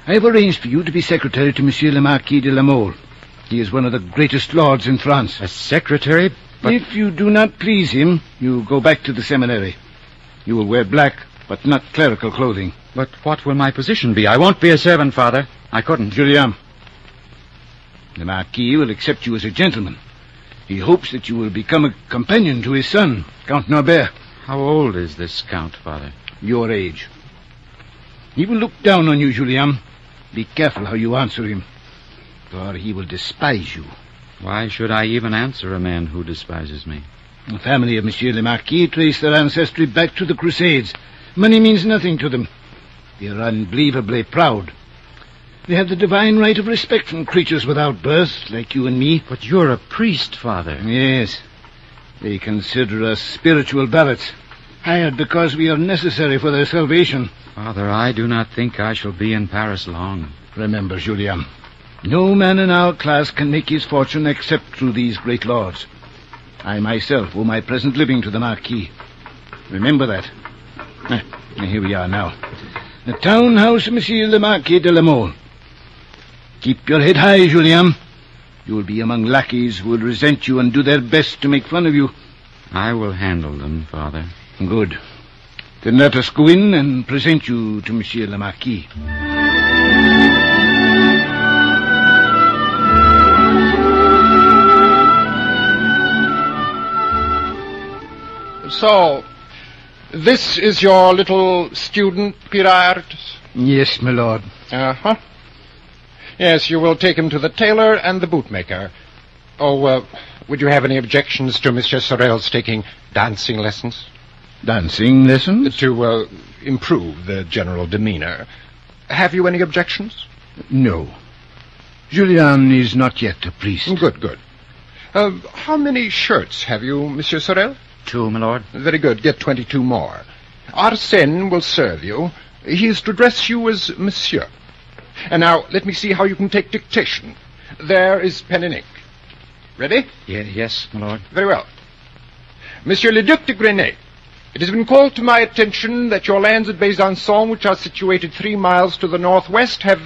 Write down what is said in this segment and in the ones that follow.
I have arranged for you to be secretary to Monsieur le Marquis de la Mole. He is one of the greatest lords in France. A secretary? But... If you do not please him, you go back to the seminary. You will wear black, but not clerical clothing. But what will my position be? I won't be a servant, Father. I couldn't. Julien, the Marquis will accept you as a gentleman. He hopes that you will become a companion to his son, Count Norbert. How old is this Count, Father? Your age. He will look down on you, Julien. Be careful how you answer him, for he will despise you. Why should I even answer a man who despises me? The family of Monsieur le Marquis trace their ancestry back to the Crusades. Money means nothing to them. They are unbelievably proud. They have the divine right of respect from creatures without birth, like you and me. But you're a priest, Father. Yes. They consider us spiritual barrets, hired because we are necessary for their salvation. Father, I do not think I shall be in Paris long. Remember, Julien, no man in our class can make his fortune except through these great lords. I myself owe my present living to the Marquis. Remember that. Here we are now. The town house of Monsieur le Marquis de la Mole. Keep your head high, Julien. You will be among lackeys who will resent you and do their best to make fun of you. I will handle them, Father. Good. Then let us go in and present you to Monsieur le Marquis. So, this is your little student, Pirard? Yes, my lord. Uh-huh. Yes, you will take him to the tailor and the bootmaker. Oh, would you have any objections to Monsieur Sorel's taking dancing lessons? Dancing lessons? To, improve the general demeanor. Have you any objections? No. Julien is not yet a priest. Good. How many shirts have you, Monsieur Sorel? 2, my lord. Very good. Get 22 more. Arsène will serve you. He is to dress you as Monsieur. And now, let me see how you can take dictation. There is pen and ink. Ready? Yes, my lord. Very well. Monsieur le Duc de Grenay, it has been called to my attention that your lands at Besançon, which are situated 3 miles to the northwest, have...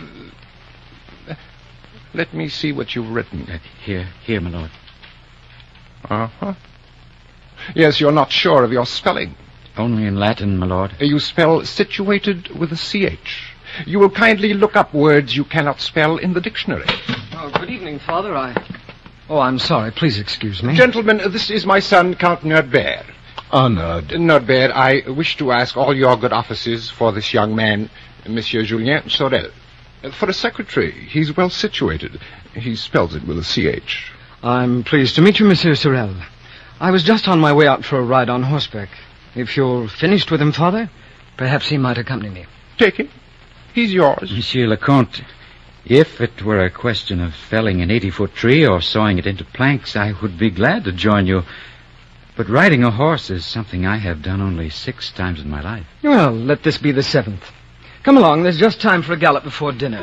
Let me see what you've written. Here, my lord. Uh-huh. Yes, you're not sure of your spelling. Only in Latin, my lord. You spell situated with a CH. You will kindly look up words you cannot spell in the dictionary. Oh, good evening, Father. I'm sorry. Please excuse me. Gentlemen, this is my son, Count Norbert. Honored. Norbert, I wish to ask all your good offices for this young man, Monsieur Julien Sorel. For a secretary, he's well situated. He spells it with a CH. I'm pleased to meet you, Monsieur Sorel. I was just on my way out for a ride on horseback. If you're finished with him, Father, perhaps he might accompany me. Take him. He's yours. Monsieur le Comte, if it were a question of felling an 80-foot tree or sawing it into planks, I would be glad to join you. But riding a horse is something I have done only 6 times in my life. Well, let this be the 7th. Come along, there's just time for a gallop before dinner.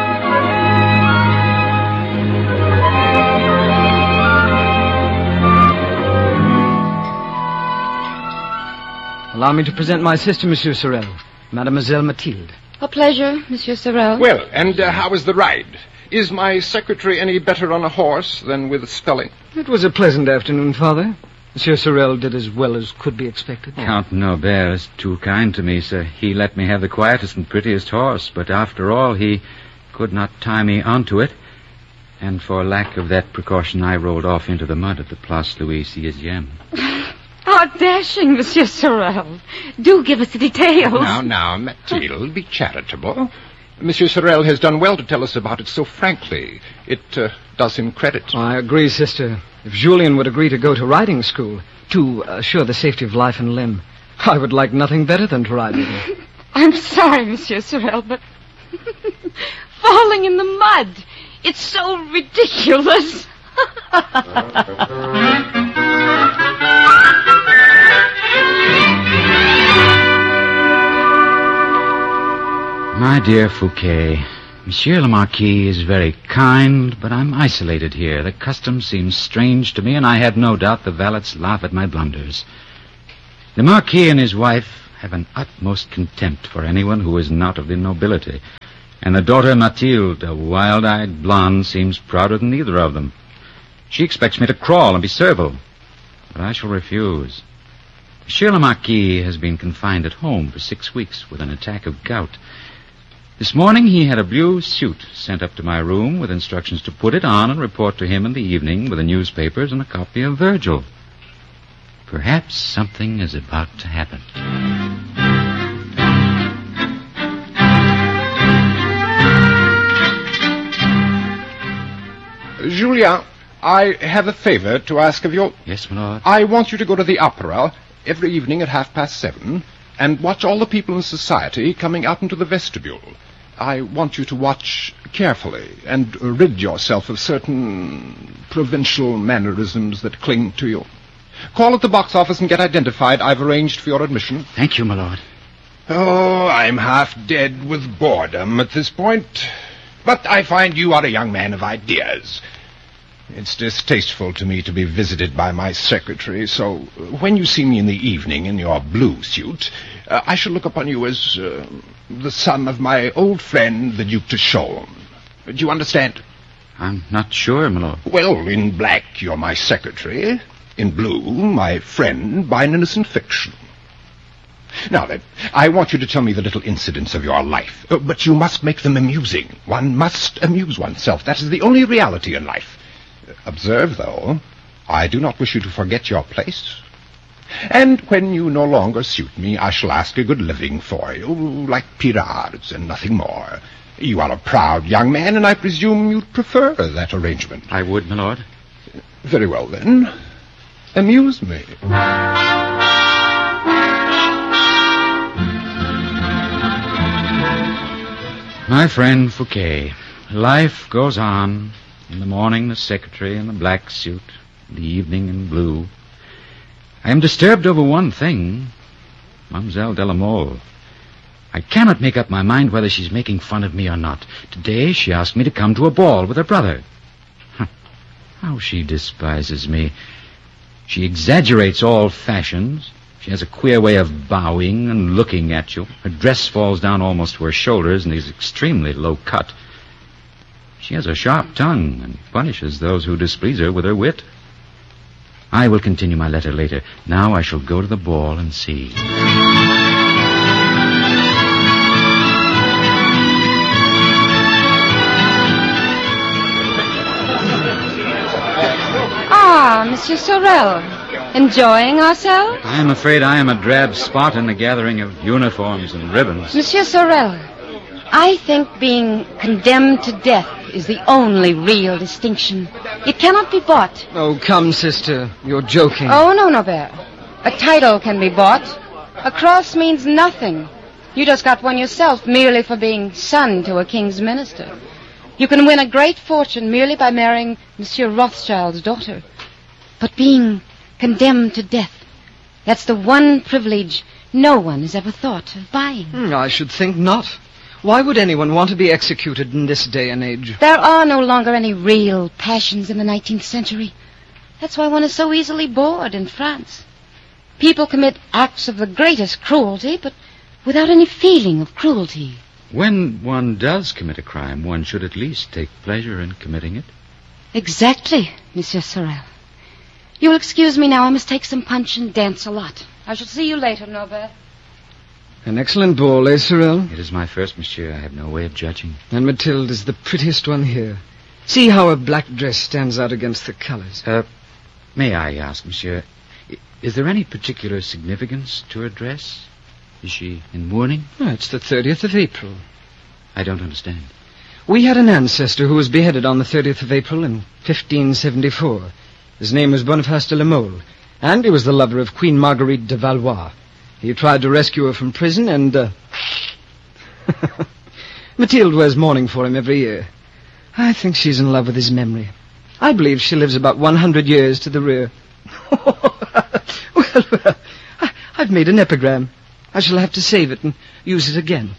Allow me to present my sister, Monsieur Sorel, Mademoiselle Mathilde. A pleasure, Monsieur Sorel. Well, and how was the ride? Is my secretary any better on a horse than with spelling? It was a pleasant afternoon, Father. Monsieur Sorel did as well as could be expected. Count Norbert is too kind to me, sir. He let me have the quietest and prettiest horse, but after all, he could not tie me onto it. And for lack of that precaution, I rolled off into the mud at the Place Louis-Sixième. How dashing, Monsieur Sorel. Do give us the details. Now, Mathilde, be charitable. Monsieur Sorel has done well to tell us about it so frankly. It does him credit. I agree, sister. If Julien would agree to go to riding school, to assure the safety of life and limb, I would like nothing better than to ride with him. I'm sorry, Monsieur Sorel, but falling in the mud, it's so ridiculous. My dear Fouquet, Monsieur le Marquis is very kind, but I'm isolated here. The custom seems strange to me, and I have no doubt the valets laugh at my blunders. The Marquis and his wife have an utmost contempt for anyone who is not of the nobility. And the daughter Mathilde, a wild-eyed blonde, seems prouder than either of them. She expects me to crawl and be servile, but I shall refuse. Monsieur le Marquis has been confined at home for 6 weeks with an attack of gout. This morning he had a blue suit sent up to my room with instructions to put it on and report to him in the evening with the newspapers and a copy of Virgil. Perhaps something is about to happen. Julien, I have a favor to ask of you. Yes, my lord. I want you to go to the opera every evening at 7:30 and watch all the people in society coming out into the vestibule. I want you to watch carefully and rid yourself of certain provincial mannerisms that cling to you. Call at the box office and get identified. I've arranged for your admission. Thank you, my lord. Oh, I'm half dead with boredom at this point. But I find you are a young man of ideas. It's distasteful to me to be visited by my secretary, so when you see me in the evening in your blue suit, I shall look upon you as the son of my old friend, the Duc de Chaulnes. Do you understand? I'm not sure, my lord. Well, in black, you're my secretary. In blue, my friend by an innocent fiction. Now then, I want you to tell me the little incidents of your life, but you must make them amusing. One must amuse oneself. That is the only reality in life. Observe, though, I do not wish you to forget your place. And when you no longer suit me, I shall ask a good living for you, like Pirard's and nothing more. You are a proud young man, and I presume you'd prefer that arrangement. I would, my lord. Very well, then. Amuse me. My friend Fouquet, life goes on. In the morning, the secretary in the black suit. In the evening, in blue. I am disturbed over one thing. Mademoiselle de la Mole. I cannot make up my mind whether she's making fun of me or not. Today, she asked me to come to a ball with her brother. How she despises me. She exaggerates all fashions. She has a queer way of bowing and looking at you. Her dress falls down almost to her shoulders and is extremely low cut. She has a sharp tongue and punishes those who displease her with her wit. I will continue my letter later. Now I shall go to the ball and see. Ah, Monsieur Sorel. Enjoying ourselves? I am afraid I am a drab spot in the gathering of uniforms and ribbons. Monsieur Sorel, I think being condemned to death is the only real distinction. It cannot be bought. Oh, come, sister. You're joking. Oh, no, Norbert. A title can be bought. A cross means nothing. You just got one yourself merely for being son to a king's minister. You can win a great fortune merely by marrying Monsieur Rothschild's daughter. But being condemned to death, that's the one privilege no one has ever thought of buying. I should think not. Why would anyone want to be executed in this day and age? There are no longer any real passions in the 19th century. That's why one is so easily bored in France. People commit acts of the greatest cruelty, but without any feeling of cruelty. When one does commit a crime, one should at least take pleasure in committing it. Exactly, Monsieur Sorel. You will excuse me now. I must take some punch and dance a lot. I shall see you later, Norbert. An excellent ball, eh, Sorel? It is my first, monsieur. I have no way of judging. And Mathilde is the prettiest one here. See how her black dress stands out against the colors. May I ask, monsieur, is there any particular significance to her dress? Is she in mourning? It's the 30th of April. I don't understand. We had an ancestor who was beheaded on the 30th of April in 1574. His name was Boniface de la Mole, and he was the lover of Queen Marguerite de Valois. He tried to rescue her from prison, and Mathilde wears mourning for him every year. I think she's in love with his memory. I believe she lives about 100 years to the rear. Well, I've made an epigram. I shall have to save it and use it again.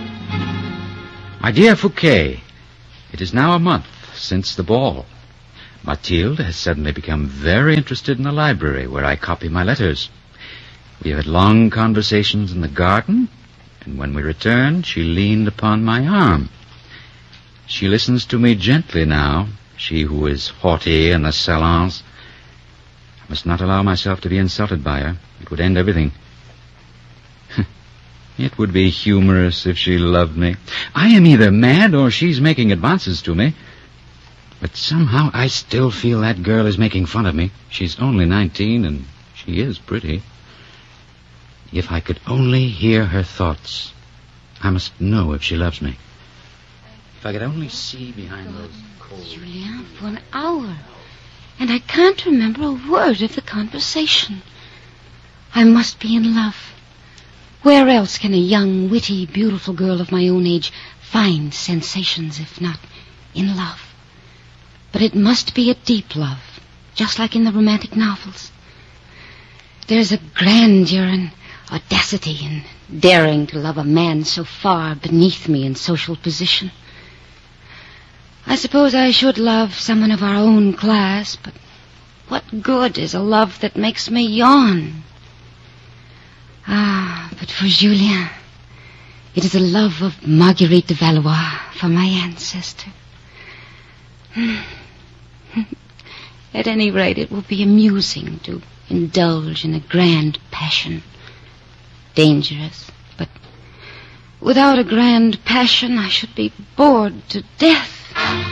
My dear Fouquet, it is now a month since the ball. Mathilde has suddenly become very interested in the library where I copy my letters. We have had long conversations in the garden, and when we returned, she leaned upon my arm. She listens to me gently now, she who is haughty in the salons. I must not allow myself to be insulted by her. It would end everything. It would be humorous if she loved me. I am either mad or she's making advances to me. But somehow I still feel that girl is making fun of me. She's only 19 and she is pretty. If I could only hear her thoughts, I must know if she loves me. If I could only see behind those cold... Julien, for an hour. And I can't remember a word of the conversation. I must be in love. Where else can a young, witty, beautiful girl of my own age find sensations, if not in love? But it must be a deep love, just like in the romantic novels. There's a grandeur and audacity in daring to love a man so far beneath me in social position. I suppose I should love someone of our own class, but what good is a love that makes me yawn? Ah, but for Julien, it is the love of Marguerite de Valois for my ancestor. At any rate, it will be amusing to indulge in a grand passion. Dangerous, but without a grand passion, I should be bored to death.